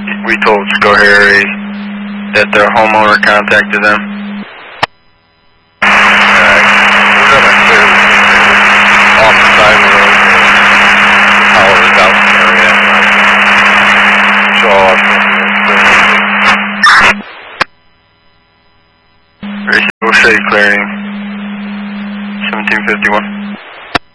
We told Schoharie that their homeowner contacted them. Alright. We're gonna clear off the side of the road. Power is out in the area. Show all our Ratio Shea clearing 1751.